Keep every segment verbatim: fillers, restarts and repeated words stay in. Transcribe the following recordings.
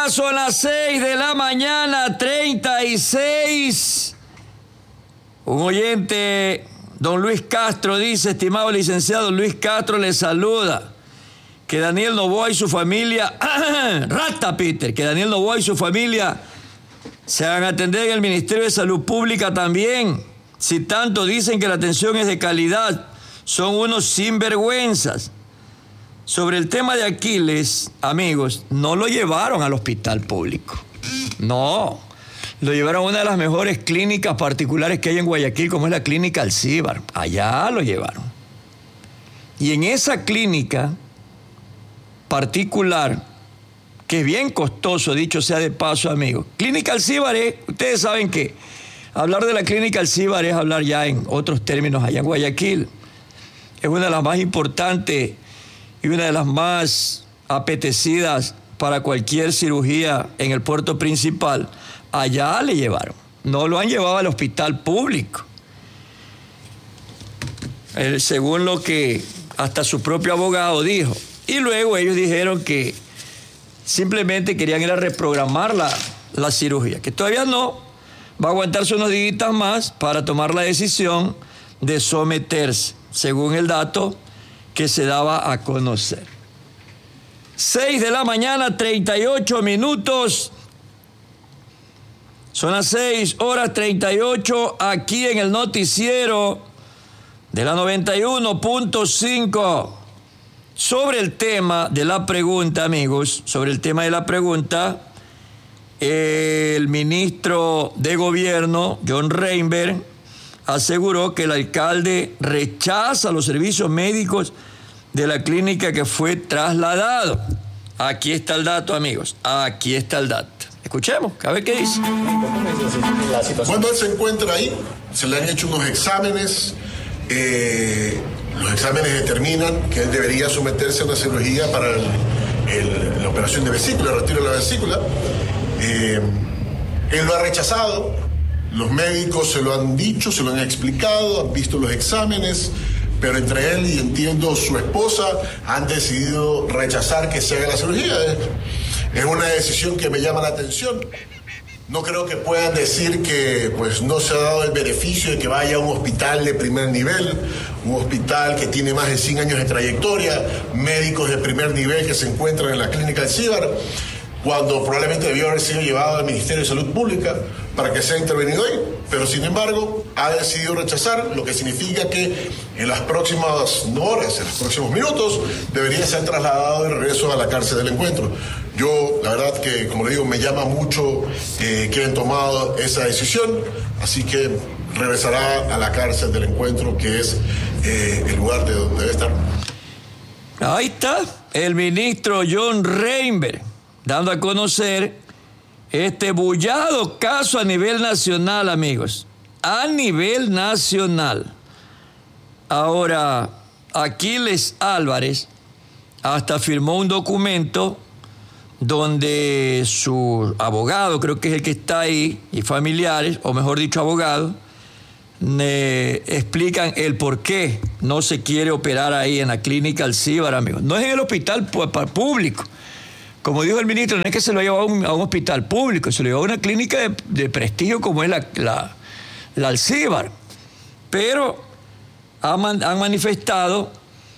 son las seis de la mañana, treinta y seis. Un oyente, don Luis Castro, dice: estimado licenciado Luis Castro, le saluda. Que Daniel Noboa y su familia, rata Peter, que Daniel Noboa y su familia se hagan atender en el Ministerio de Salud Pública también. Si tanto dicen que la atención es de calidad, son unos sinvergüenzas. Sobre el tema de Aquiles, amigos, no lo llevaron al hospital público. No, lo llevaron a una de las mejores clínicas particulares que hay en Guayaquil, como es la Clínica Alcíbar. Allá lo llevaron. Y en esa clínica particular, que es bien costoso, dicho sea de paso, amigos. Clínica Alcíbar es, ustedes saben que hablar de la Clínica Alcíbar es hablar ya en otros términos allá en Guayaquil. Es una de las más importantes y una de las más apetecidas para cualquier cirugía en el puerto principal. Allá le llevaron, no lo han llevado al hospital público. Eh, según lo que hasta su propio abogado dijo. Y luego ellos dijeron que simplemente querían ir a reprogramar la, la cirugía, que todavía no, va a aguantarse unos días más para tomar la decisión de someterse, según el dato que se daba a conocer. seis de la mañana, treinta y ocho minutos. Son las seis horas treinta y ocho aquí en el noticiero de la noventa y uno punto cinco. Sobre el tema de la pregunta, amigos, sobre el tema de la pregunta, el ministro de Gobierno, John Reinberg, aseguró que el alcalde rechaza los servicios médicos de la clínica que fue trasladado. Aquí está el dato, amigos, aquí está el dato. Escuchemos, a ver qué dice. Cuando él se encuentra ahí, se le han hecho unos exámenes. Eh, los exámenes determinan que él debería someterse a una cirugía para el, el, la operación de vesícula, el retiro de la vesícula. Eh, él lo ha rechazado. Los médicos se lo han dicho, se lo han explicado, han visto los exámenes, pero entre él y, entiendo, su esposa han decidido rechazar que se haga la cirugía. Es una decisión que me llama la atención. No creo que puedan decir que pues, no se ha dado el beneficio de que vaya a un hospital de primer nivel, un hospital que tiene más de cien años de trayectoria, médicos de primer nivel que se encuentran en la Clínica Alcíbar, cuando probablemente debió haber sido llevado al Ministerio de Salud Pública para que sea intervenido ahí, pero sin embargo ha decidido rechazar, lo que significa que en las próximas horas, en los próximos minutos, debería ser trasladado de regreso a la cárcel del Encuentro. Yo, la verdad que, como le digo, me llama mucho eh, que hayan tomado esa decisión, así que regresará a la cárcel del Encuentro, que es eh, el lugar de donde debe estar. Ahí está el ministro John Reinberg, dando a conocer este bullado caso a nivel nacional, amigos. A nivel nacional. Ahora, Aquiles Álvarez hasta firmó un documento donde su abogado, creo que es el que está ahí, y familiares, o mejor dicho, abogado, eh, explican el por qué no se quiere operar ahí en la Clínica Alcíbar, amigos. No es en el hospital público. Como dijo el ministro, no es que se lo llevó a un, a un hospital público, se lo llevó a una clínica de, de prestigio como es la, la, la Alcíbar. Pero han, han manifestado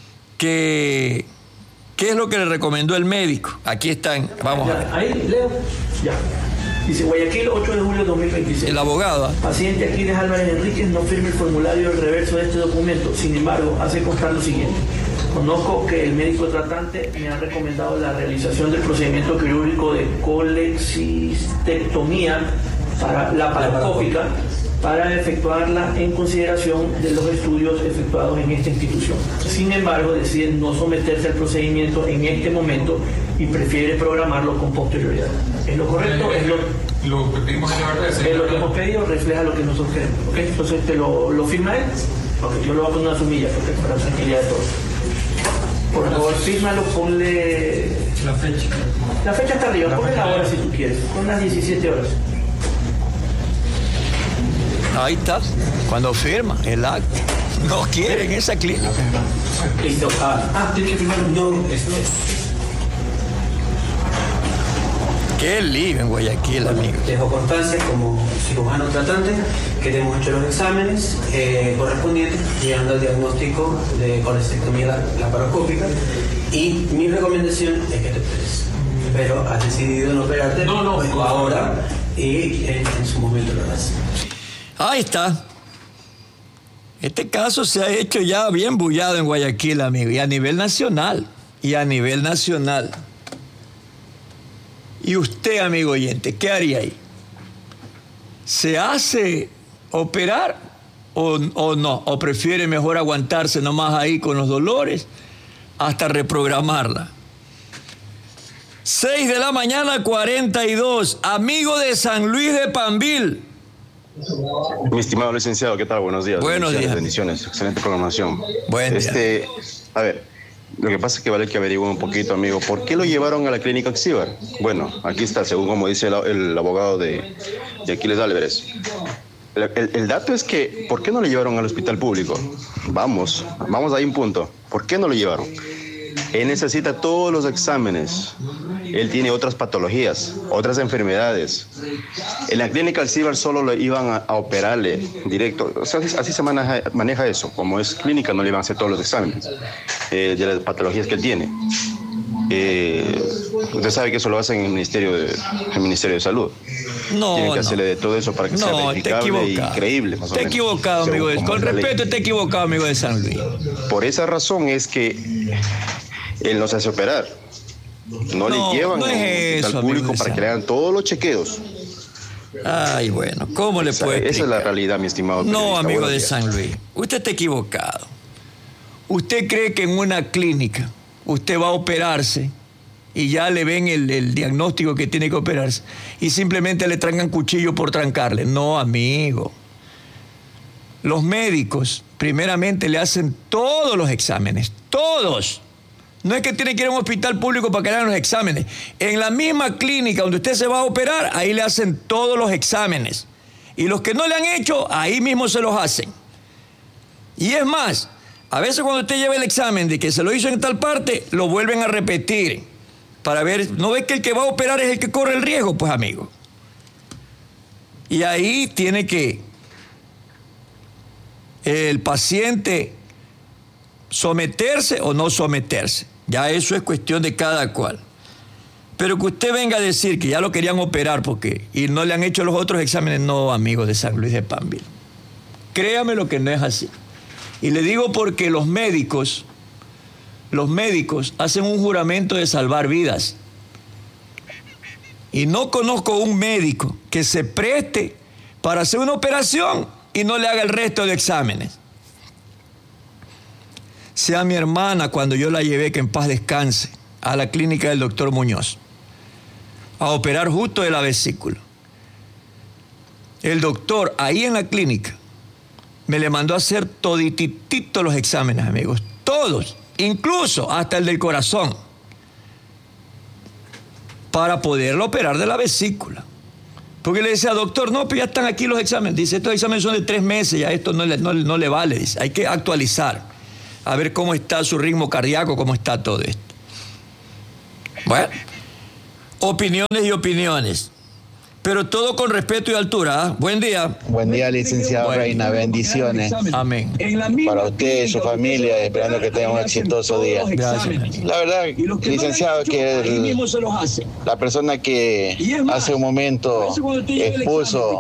que qué es lo que le recomendó el médico. Aquí están, vamos ya, a ver. Ahí, leo, ya. Dice, Guayaquil, ocho de julio de dos mil veintiséis. El abogado. ¿eh? Paciente Aquiles Álvarez Enríquez no firme el formulario del reverso de este documento. Sin embargo, hace constar lo siguiente. Conozco que el médico tratante me ha recomendado la realización del procedimiento quirúrgico de colecistectomía para la laparoscópica para efectuarla en consideración de los estudios efectuados en esta institución. Sin embargo, decide no someterse al procedimiento en este momento y prefiere programarlo con posterioridad. ¿Es lo correcto? ¿Es lo, lo que pedimos en la verdad? Es lo que hemos pedido, refleja lo que nosotros queremos. ¿Okay? Entonces, ¿te lo, lo firma él? Okay, yo lo voy a poner una sumilla porque para tranquilidad de todos. Por favor, fírmalo, ponle... La fecha. La fecha está arriba, ponle la hora si tú quieres. Pon las diecisiete horas. Ahí está, cuando firma el acta. No quieren esa clínica. Listo. Ah, ah tienes que firmar. No, esto. Qué lío en Guayaquil, amigo. Dejo constancia como cirujano tratante que tenemos hecho los exámenes eh, correspondientes, llegando al diagnóstico de colestectomía laparoscópica, y mi recomendación es que te operes. Pero has decidido no operarte, no, no, pues, ahora y en, en su momento lo harás. Ahí está. Este caso se ha hecho ya bien bullado en Guayaquil, amigo, y a nivel nacional, y a nivel nacional. Y usted, amigo oyente, ¿qué haría ahí? ¿Se hace operar o, o no? ¿O prefiere mejor aguantarse nomás ahí con los dolores hasta reprogramarla? seis de la mañana, cuarenta y dos. Amigo de San Luis de Pambil. Mi estimado licenciado, ¿qué tal? Buenos días. Buenos bendiciones, días. Bendiciones, excelente programación. Buen día. Este, a ver, lo que pasa es que vale que averigüe un poquito, amigo. ¿Por qué lo llevaron a la clínica Axíbar? Bueno, aquí está, según como dice el, el abogado de, de Aquiles Álvarez. El, el, el dato es que, ¿por qué no lo llevaron al hospital público? Vamos, vamos ahí un punto. ¿Por qué no lo llevaron? Él necesita todos los exámenes. Él tiene otras patologías, otras enfermedades. En la clínica Alcibar solo le iban a, a operarle directo. O sea, así se maneja, maneja eso. Como es clínica, no le iban a hacer todos los exámenes eh, de las patologías que él tiene. Eh, usted sabe que eso lo hacen en el Ministerio de, el Ministerio de Salud. No, Tienen que no. hacerle de todo eso para que No, sea está verificable y equivocado. creíble, más o Está menos. equivocado, amigo. Según de- como Con es la ley. respeto, está equivocado, amigo de San Luis. Por esa razón es que él no se hace operar. No, No, le llevan no es al hospital eso, amigo público de para San- que le hagan todos los chequeos. Ay, bueno, ¿cómo le Esa, puede esa es la explicar? realidad, mi estimado No, periodista. amigo Buenos de días. San Luis, usted está equivocado. Usted cree que en una clínica usted va a operarse y ya le ven el, el diagnóstico que tiene que operarse y simplemente le trancan cuchillo por trancarle. No, amigo. Los médicos primeramente le hacen todos los exámenes, todos. No es que tiene que ir a un hospital público para que le hagan los exámenes. En la misma clínica donde usted se va a operar, ahí le hacen todos los exámenes. Y los que no le han hecho, ahí mismo se los hacen. Y es más, a veces cuando usted lleva el examen de que se lo hizo en tal parte, lo vuelven a repetir para ver. ¿No ve que el que va a operar es el que corre el riesgo? Pues, amigo. Y ahí tiene que el paciente someterse o no someterse. Ya eso es cuestión de cada cual. Pero que usted venga a decir que ya lo querían operar porque y no le han hecho los otros exámenes, no, amigos de San Luis de Pambil. Créame lo que no es así. Y le digo porque los médicos, los médicos hacen un juramento de salvar vidas. Y no conozco un médico que se preste para hacer una operación y no le haga el resto de exámenes. Sea mi hermana cuando yo la llevé, que en paz descanse, a la clínica del doctor Muñoz, a operar justo de la vesícula. El doctor, ahí en la clínica, me le mandó a hacer todititito los exámenes, amigos. Todos, incluso hasta el del corazón, para poderlo operar de la vesícula. Porque le decía, doctor, no, pero ya están aquí los exámenes. Dice, estos exámenes son de tres meses, ya esto no le, no, no le vale. Dice, hay que actualizar, a ver cómo está su ritmo cardíaco, cómo está todo esto. Bueno, opiniones y opiniones. Pero todo con respeto y altura. ¿eh? Buen día. Buen día, licenciado Buen Reina. Bendiciones Amén. para usted y su familia, esperando que tenga un exitoso día. Gracias. La verdad, licenciado, que el- la persona que hace un momento expuso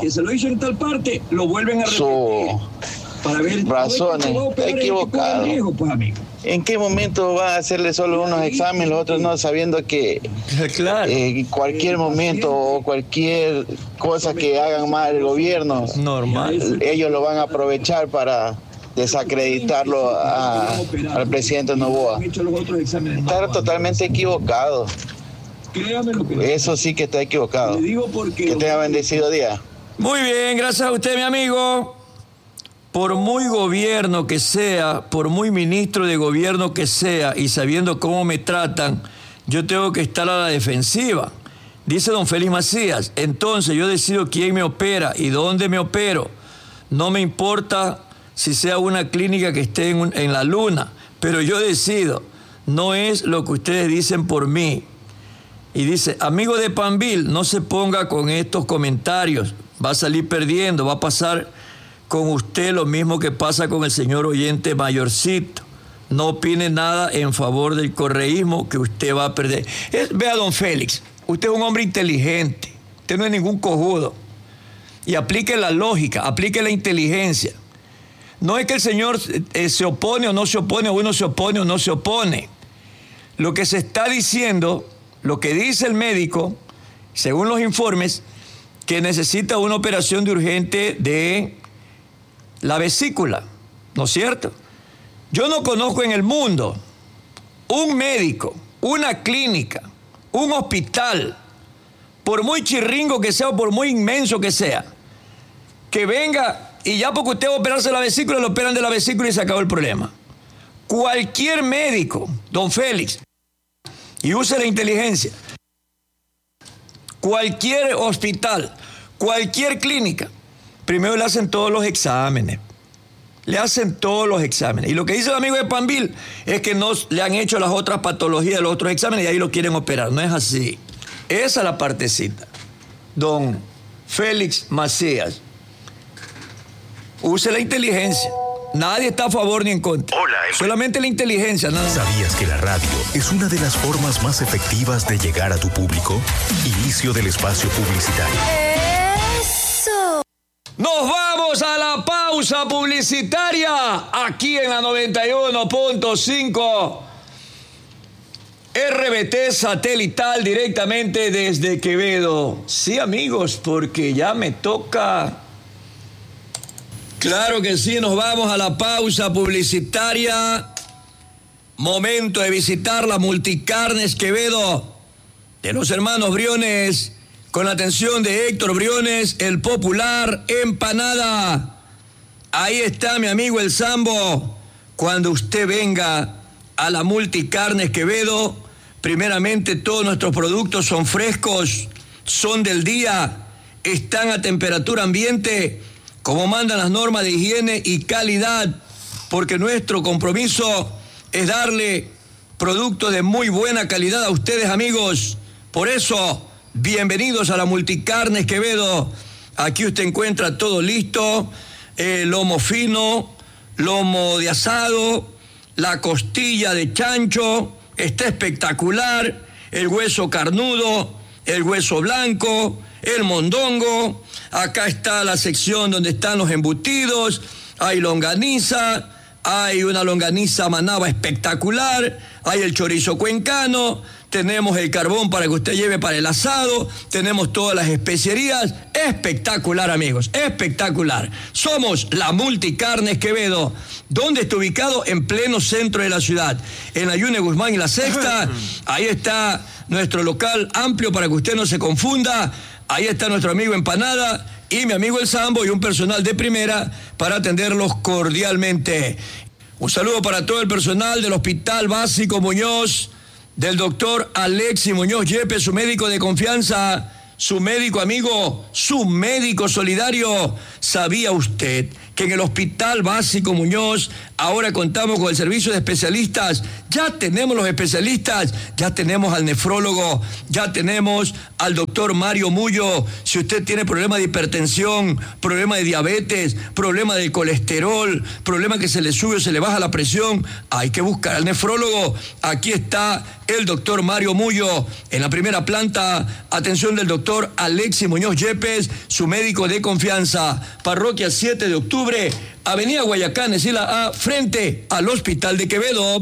sus razones está equivocado. ¿En qué momento va a hacerle solo unos exámenes, los otros no, sabiendo que Claro. eh, en cualquier momento o cualquier cosa que hagan mal el gobierno, Normal. ellos lo van a aprovechar para desacreditarlo a- al presidente Noboa? Está totalmente equivocado. Eso sí que está equivocado. Que tenga bendecido día. Muy bien, gracias a usted, mi amigo. Por muy gobierno que sea, por muy ministro de gobierno que sea, y sabiendo cómo me tratan, yo tengo que estar a la defensiva. Dice don Félix Macías, entonces yo decido quién me opera y dónde me opero. No me importa si sea una clínica que esté en, un- en la luna, pero yo decido. No es lo que ustedes dicen por mí. Y dice, amigo de Panville, no se ponga con estos comentarios, va a salir perdiendo, va a pasar con usted lo mismo que pasa con el señor oyente mayorcito. No opine nada en favor del correísmo que usted va a perder. Es, vea, don Félix, usted es un hombre inteligente, usted no es ningún cojudo. Y aplique la lógica, aplique la inteligencia. No es que el señor eh, se opone o no se opone, o uno se opone o no se opone. Lo que se está diciendo, lo que dice el médico, según los informes, que necesita una operación de urgente de la vesícula, ¿no es cierto? Yo no conozco en el mundo un médico, una clínica, un hospital, por muy chirringo que sea o por muy inmenso que sea, que venga y ya porque usted va a operarse la vesícula, lo operan de la vesícula y se acabó el problema. Cualquier médico, don Félix, y use la inteligencia, cualquier hospital, cualquier clínica, primero le hacen todos los exámenes. Le hacen todos los exámenes. Y lo que dice el amigo de Panville es que no le han hecho las otras patologías de los otros exámenes y ahí lo quieren operar. No es así. Esa es la partecita. Don Félix Macías, use la inteligencia. Nadie está a favor ni en contra. Hola, solamente la inteligencia. Nada. ¿Sabías que la radio es una de las formas más efectivas de llegar a tu público? Inicio del espacio publicitario. ¡Eso! Nos vamos a la pausa publicitaria aquí en la noventa y uno punto cinco R B T satelital directamente desde Quevedo. Sí, amigos, porque ya me toca. Claro que sí, nos vamos a la pausa publicitaria. Momento de visitar la Multicarnes Quevedo de los hermanos Briones. Con la atención de Héctor Briones, el popular Empanada. Ahí está mi amigo el Sambo. Cuando usted venga a la Multicarnes Quevedo, primeramente todos nuestros productos son frescos, son del día, están a temperatura ambiente, como mandan las normas de higiene y calidad, porque nuestro compromiso es darle productos de muy buena calidad a ustedes, amigos. Por eso, bienvenidos a la Multicarnes Quevedo. Aquí usted encuentra todo listo, eh, lomo fino, lomo de asado, la costilla de chancho, está espectacular, el hueso carnudo, el hueso blanco, el mondongo. Acá está la sección donde están los embutidos, hay longaniza, hay una longaniza manaba espectacular, hay el chorizo cuencano, tenemos el carbón para que usted lleve para el asado, tenemos todas las especierías. Espectacular, amigos, espectacular. Somos la Multicarnes Quevedo. ¿Dónde está ubicado? En pleno centro de la ciudad, en la Yune Guzmán y la Sexta. Ahí está nuestro local amplio para que usted no se confunda. Ahí está nuestro amigo Empanada y mi amigo el Sambo y un personal de primera para atenderlos cordialmente. Un saludo para todo el personal del Hospital Básico Muñoz, del doctor Alexis Muñoz Yepes, su médico de confianza, su médico amigo, su médico solidario. ¿Sabía usted que en el Hospital Básico Muñoz ahora contamos con el servicio de especialistas? Ya tenemos los especialistas, ya tenemos al nefrólogo, ya tenemos al doctor Mario Mullo. Si usted tiene problema de hipertensión, problema de diabetes, problema del colesterol, problema que se le sube o se le baja la presión, hay que buscar al nefrólogo. Aquí está el doctor Mario Mullo en la primera planta. Atención del doctor Alexis Muñoz Yepes, su médico de confianza. Parroquia siete de octubre, Avenida Guayacán, Esila A, frente al Hospital de Quevedo.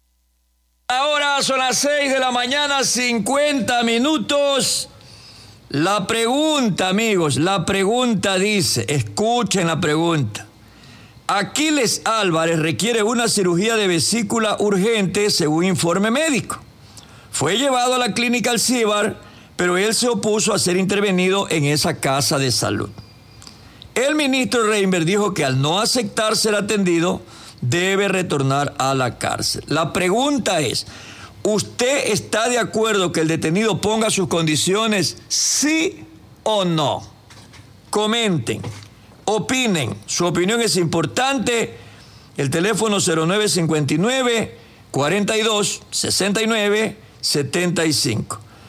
Ahora son las seis de la mañana, cincuenta minutos. La pregunta, amigos, la pregunta dice, escuchen la pregunta. Aquiles Álvarez requiere una cirugía de vesícula urgente según informe médico. Fue llevado a la clínica Alcíbar, pero él se opuso a ser intervenido en esa casa de salud. El ministro Reinberg dijo que al no aceptar ser atendido, debe retornar a la cárcel. La pregunta es, ¿usted está de acuerdo que el detenido ponga sus condiciones, sí o no? Comenten, opinen, su opinión es importante. El teléfono cero nueve cincuenta y nueve, cuarenta y dos, sesenta y nueve, setenta y cinco.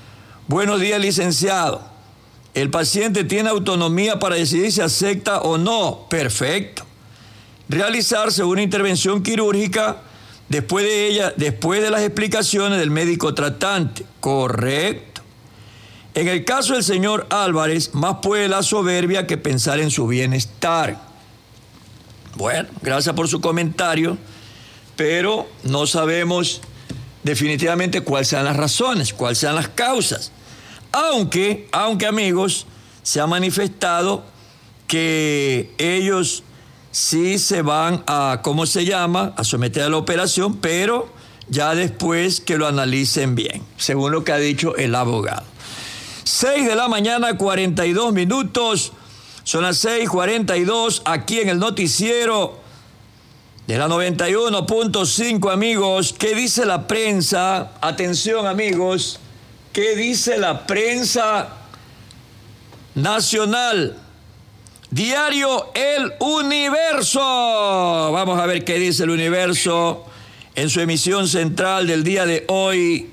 Buenos días, licenciado. El paciente tiene autonomía para decidir si acepta o no. Perfecto. Realizarse una intervención quirúrgica después de ella, después de las explicaciones del médico tratante. Correcto. En el caso del señor Álvarez, más puede la soberbia que pensar en su bienestar. Bueno, gracias por su comentario, pero no sabemos definitivamente cuáles sean las razones, cuáles sean las causas. Aunque, aunque amigos, se ha manifestado que ellos sí se van a, ¿cómo se llama?, a someter a la operación, pero ya después que lo analicen bien, según lo que ha dicho el abogado. seis de la mañana, cuarenta y dos minutos. Son las seis cuarenta y dos aquí en el noticiero de la noventa y uno punto cinco, amigos. ¿Qué dice la prensa? Atención, amigos. ¿Qué dice la prensa nacional? Diario El Universo. Vamos a ver qué dice El Universo en su emisión central del día de hoy.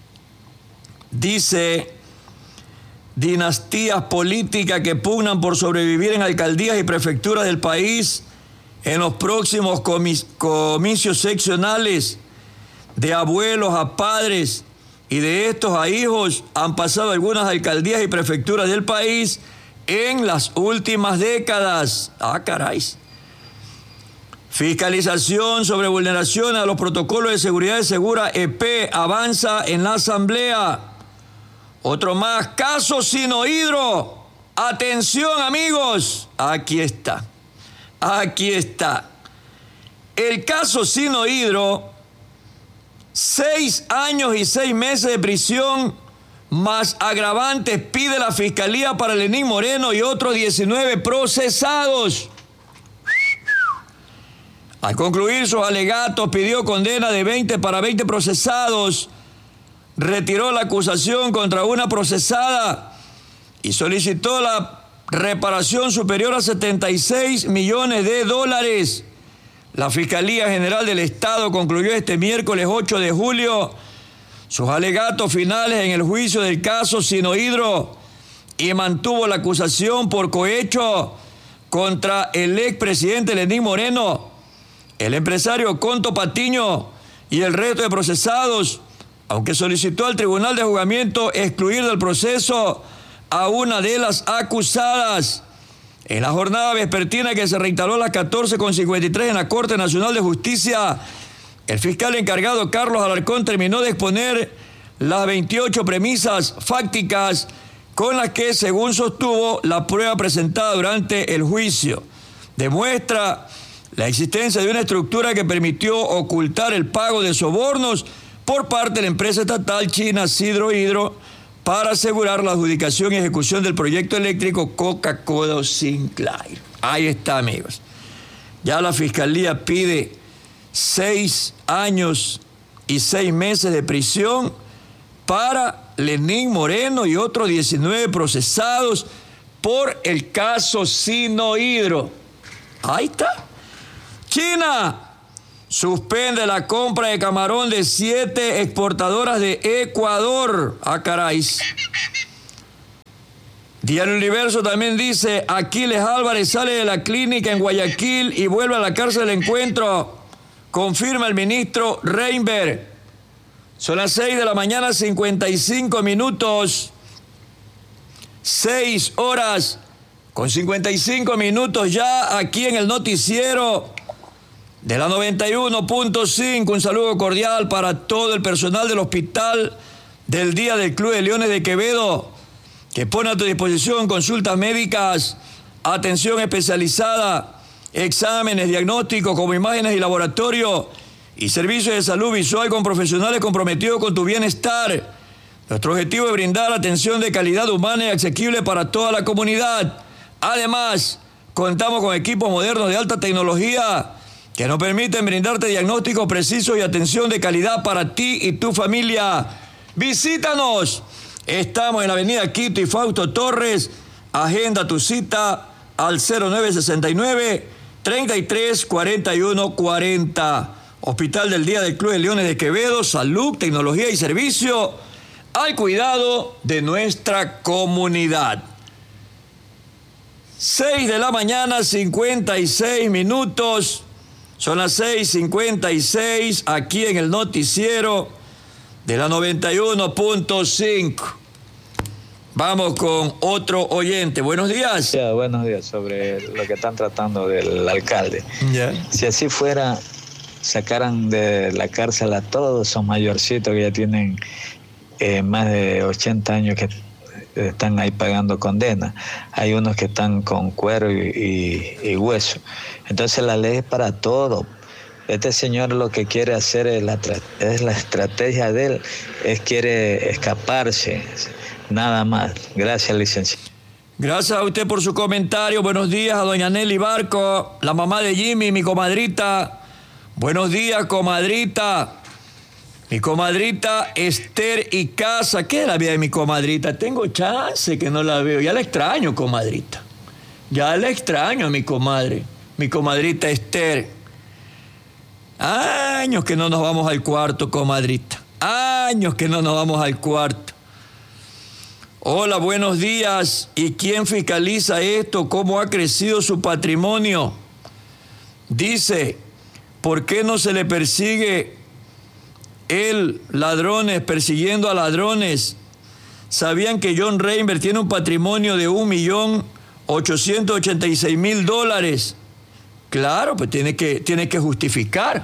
Dice: dinastías políticas que pugnan por sobrevivir en alcaldías y prefecturas del país en los próximos comis- comicios seccionales, de abuelos a padres y de estos a hijos, han pasado algunas alcaldías y prefecturas del país en las últimas décadas. Ah, caray. Fiscalización sobre vulneraciones a los protocolos de seguridad de Segura E P avanza en la Asamblea. Otro más, caso Sinohidro. Atención, amigos. Aquí está. Aquí está. El caso Sinohidro, seis años y seis meses de prisión más agravantes pide la Fiscalía para Lenín Moreno y otros diecinueve procesados. Al concluir sus alegatos, pidió condena de veinte para veinte procesados. Retiró la acusación contra una procesada y solicitó la reparación superior a setenta y seis millones de dólares. La Fiscalía General del Estado concluyó este miércoles ocho de julio sus alegatos finales en el juicio del caso Sinohidro y mantuvo la acusación por cohecho contra el expresidente Lenín Moreno, el empresario Conto Patiño y el resto de procesados, aunque solicitó al Tribunal de Juzgamiento excluir del proceso a una de las acusadas. En la jornada vespertina que se reinstaló a las catorce con cincuenta y tres en la Corte Nacional de Justicia, el fiscal encargado Carlos Alarcón terminó de exponer las veintiocho premisas fácticas con las que, según sostuvo, la prueba presentada durante el juicio demuestra la existencia de una estructura que permitió ocultar el pago de sobornos por parte de la empresa estatal china Sinohidro para asegurar la adjudicación y ejecución del proyecto eléctrico Coca-Cola Sinclair. Ahí está, amigos. Ya la Fiscalía pide seis años y seis meses de prisión para Lenín Moreno y otros diecinueve procesados por el caso Sinohidro. Ahí está. China suspende la compra de camarón de siete exportadoras de Ecuador. Ah, caray. Diario Universo también dice: Aquiles Álvarez sale de la clínica en Guayaquil y vuelve a la cárcel del Encuentro. Confirma el ministro Reinberg. Son las seis de la mañana, cincuenta y cinco minutos. Seis horas con cincuenta y cinco minutos ya aquí en el noticiero de la noventa y uno punto cinco. Un saludo cordial para todo el personal del Hospital del Día del Club de Leones de Quevedo, que pone a tu disposición consultas médicas, atención especializada, exámenes diagnósticos como imágenes y laboratorio y servicios de salud visual con profesionales comprometidos con tu bienestar. Nuestro objetivo es brindar atención de calidad humana y asequible para toda la comunidad. Además, contamos con equipos modernos de alta tecnología que nos permiten brindarte diagnósticos precisos y atención de calidad para ti y tu familia. Visítanos. Estamos en la avenida Quito y Fausto Torres. Agenda tu cita al cero nueve sesenta y nueve, treinta y tres, cuarenta y uno, cuarenta. Hospital del Día del Club de Leones de Quevedo, salud, tecnología y servicio al cuidado de nuestra comunidad. seis de la mañana, cincuenta y seis minutos. Son las seis cincuenta y seis aquí en el noticiero de la noventa y uno punto cinco. Vamos con otro oyente. Buenos días. Ya, buenos días. Sobre lo que están tratando del alcalde. Ya. Si así fuera, sacaran de la cárcel a todos esos mayorcitos que ya tienen eh, más de ochenta años que están ahí pagando condena. Hay unos que están con cuero y, y, y hueso. Entonces la ley es para todo. Este señor lo que quiere hacer es la, es la estrategia de él, es quiere escaparse, nada más. Gracias, licenciado. Gracias a usted por su comentario. Buenos días a doña Nelly Barco, la mamá de Jimmy, mi comadrita. Buenos días, comadrita. Mi comadrita Esther y Casa. ¿Qué es la vida de mi comadrita? Tengo chance que no la veo. Ya la extraño, comadrita. Ya la extraño a mi comadre. Mi comadrita Esther. Años que no nos vamos al cuarto, comadrita. Años que no nos vamos al cuarto. Hola, buenos días. ¿Y quién fiscaliza esto? ¿Cómo ha crecido su patrimonio? Dice, ¿por qué no se le persigue el ladrones, persiguiendo a ladrones? ¿Sabían que John Reinberg tiene un patrimonio de un millón ochocientos ochenta y seis mil dólares? Claro, pues tiene que, tiene que justificar.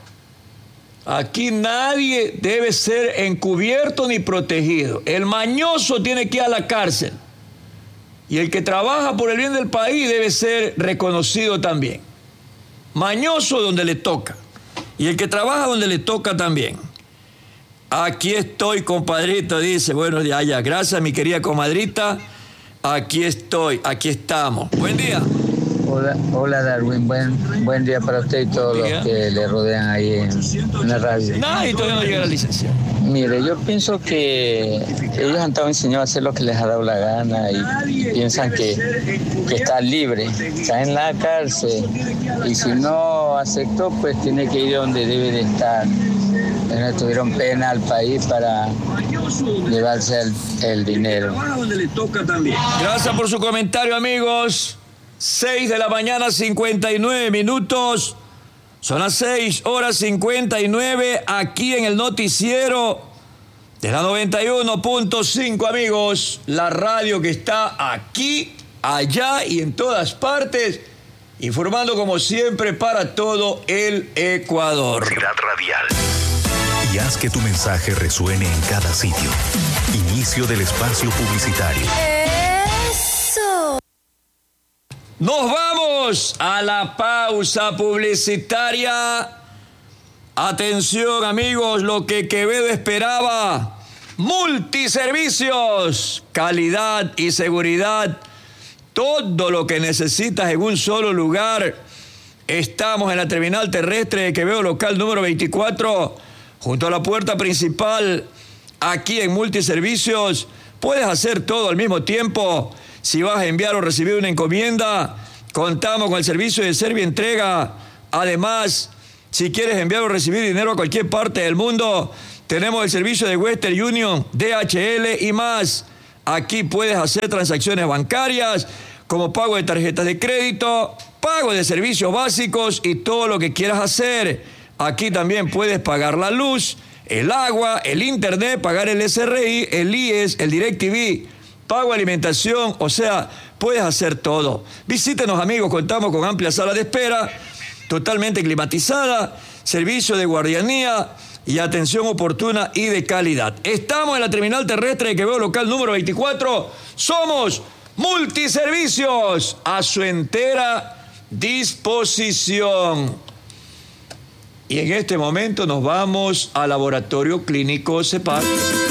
Aquí nadie debe ser encubierto ni protegido. El mañoso tiene que ir a la cárcel. Y el que trabaja por el bien del país debe ser reconocido también. Mañoso donde le toca. Y el que trabaja donde le toca también. Aquí estoy, compadrito, dice. Buenos días, ya. Gracias, mi querida comadrita. Aquí estoy, aquí estamos. Buen día. Hola, hola Darwin, buen, buen día para usted y todos los que le rodean ahí en, en la radio. Nadie todavía no llega la licencia. Mire, yo pienso que ellos han estado enseñados a hacer lo que les ha dado la gana y piensan que, que está libre, está en la cárcel y si no aceptó, pues tiene que ir donde debe de estar. No tuvieron pena al país para llevarse el, el dinero. Gracias por su comentario, amigos. seis de la mañana, cincuenta y nueve minutos. Son las seis horas cincuenta y nueve aquí en el noticiero de la noventa y uno punto cinco, amigos. La radio que está aquí, allá y en todas partes, informando como siempre para todo el Ecuador. Ciudad Radial. Y haz que tu mensaje resuene en cada sitio. Inicio del espacio publicitario. ¡Eso! Nos vamos a la pausa publicitaria. Atención, amigos, lo que Quevedo esperaba. Multiservicios, calidad y seguridad. Todo lo que necesitas en un solo lugar. Estamos en la terminal terrestre de Quevedo, local número veinticuatro, junto a la puerta principal. Aquí en Multiservicios puedes hacer todo al mismo tiempo. Si vas a enviar o recibir una encomienda, contamos con el servicio de Servientrega. Además, si quieres enviar o recibir dinero a cualquier parte del mundo, tenemos el servicio de Western Union, D H L y más. Aquí puedes hacer transacciones bancarias, como pago de tarjetas de crédito, pago de servicios básicos y todo lo que quieras hacer. Aquí también puedes pagar la luz, el agua, el internet, pagar el S R I, el I E S, el DirecTV, pago de alimentación, o sea, puedes hacer todo. Visítenos, amigos, contamos con amplia sala de espera, totalmente climatizada, servicio de guardianía y atención oportuna y de calidad. Estamos en la terminal terrestre de Quevedo, local número veinticuatro. Somos Multiservicios, a su entera disposición. Y en este momento nos vamos al laboratorio clínico CEPAC.